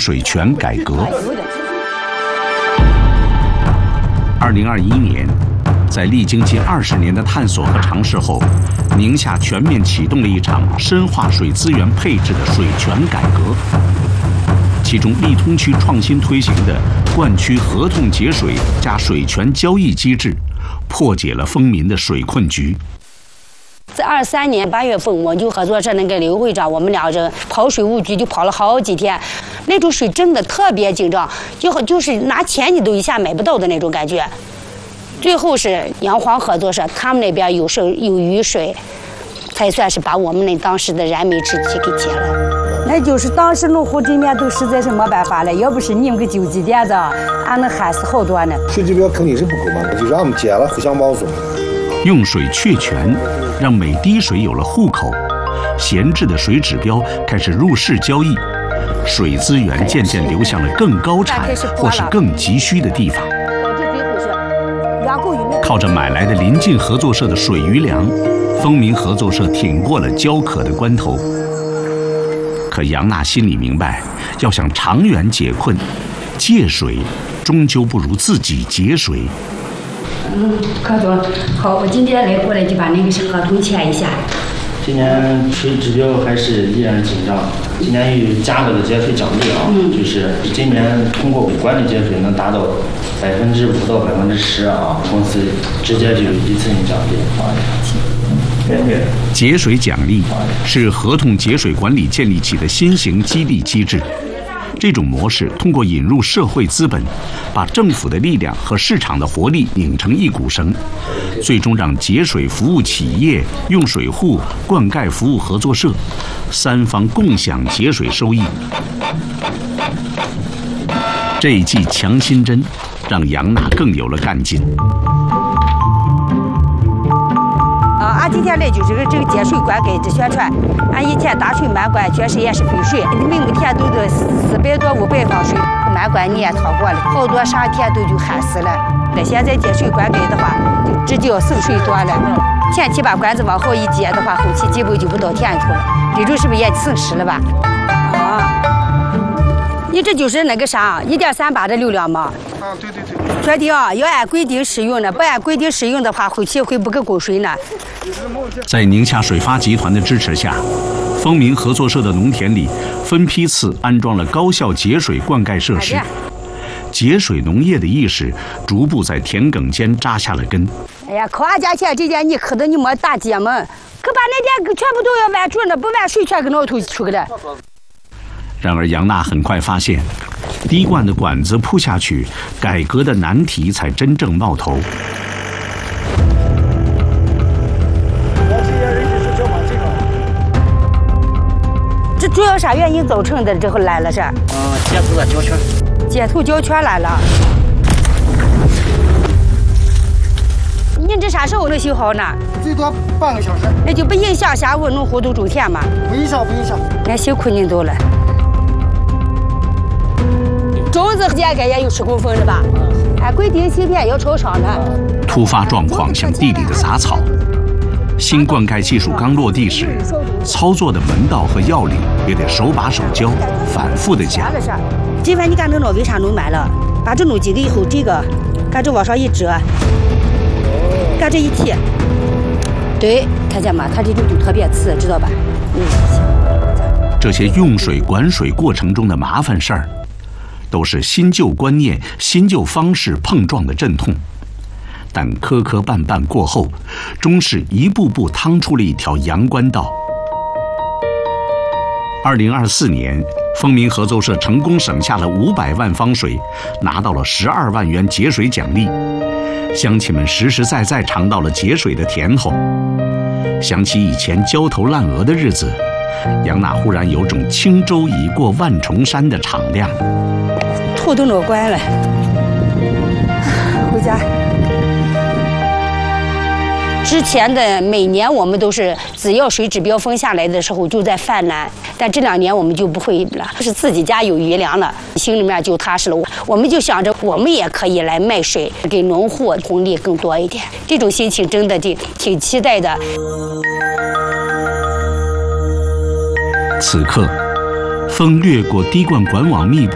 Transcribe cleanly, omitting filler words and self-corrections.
水权改革。2021年，在历经近20年的探索和尝试后，宁夏全面启动了一场深化水资源配置的水权改革。其中，利通区创新推行的灌区合同节水加水权交易机制，破解了丰民的水困局。 在23年8月份，我就合作社那个刘会长，我们俩人跑水务局就跑了好几天，那种水真的特别紧张，就是拿钱你都一下买不到的那种感觉。最后是阳黄合作社，他们那边有雨水，才算是把我们那当时的燃眉之急给解了。那就是当时农户这面都实在是没办法了，要不是你们个救济点子，俺能害死好多呢。 水指标肯定是不够嘛，就让我们解了，互相帮助。 用水确权，让每滴水有了户口，闲置的水指标开始入市交易，水资源渐渐流向了更高产或是更急需的地方。靠着买来的邻近合作社的水余粮，丰民合作社挺过了焦渴的关头。可杨娜心里明白，要想长远解困，借水终究不如自己节水。 柯总，好，我今天来过来就把那个合同签一下。 今年水指标还是依然紧张，今年有加了个节水奖励啊，就是今年通过管理节水能达到5%到10%啊，公司直接就一次性奖励。 节水奖励是合同节水管理建立起的新型激励机制。这种模式通过引入社会资本，把政府的力量和市场的活力拧成一股绳，最终让节水服务企业、用水户、灌溉服务合作社3方共享节水收益。这一剂强心针让杨娜更有了干劲。 俺今天来就是这个节水管改制宣传。俺以前大水满管确实也是费水，每个田都得400多500方水，满管你也掏过了，好多上田都就旱死了。那现在节水管改的话，直接要省水多了。前期把管子往后一接的话，后期基本就不到田里头了，这种是不是也省时了吧？你这就是那个啥，1.38的流量吗？ 对。 确定啊，要按规定使用的，不按规定使用的话，后期会不够水呢。 在宁夏水发集团的支持下，丰民合作社的农田里分批次安装了高效节水灌溉设施，节水农业的意识逐步在田埂间扎下了根。 哎呀，靠俺家前这点你可的你没大姐们，可把那点全部都要完准了，不完水全给挠头出去了。 然而杨娜很快发现，滴灌的管子铺下去，改革的难题才真正冒头。 这主要啥原因造成的？这后来了是？ 接头的胶圈。 接头胶圈来了。你这啥时候能修好呢？ 最多半个小时。 那就不影响下午农户都种田嘛？ 不影响。 那辛苦您都了。种子间隔也有10公分的吧？按规定芯片要朝上的。 突发状况像地里的杂草。新灌溉技术刚落地时，操作的门道和要领也得手把手教，反复的讲。 这番你看能弄为啥弄满了？把这弄几个以后，这个看这往上一折，看这一提，对，看见吗？它这种就特别刺，知道吧？ 这些用水管水过程中的麻烦事儿，都是新旧观念、新旧方式碰撞的阵痛。但磕磕绊绊过后，终是一步步趟出了一条阳关道。2024年，丰民合作社成功省下了500万方水，拿到了12万元节水奖励。乡亲们实实在在尝到了节水的甜头。想起以前焦头烂额的日子，杨娜忽然有种轻舟已过万重山的敞亮。 头都弄关了，回家。之前的每年我们都是只要水指标封下来的时候就在泛滥，但这2年我们就不会了，是自己家有余粮了，心里面就踏实了。我们就想着我们也可以来卖水，给农户红利更多一点，这种心情真的挺期待的。 此刻，风掠过滴灌管网密布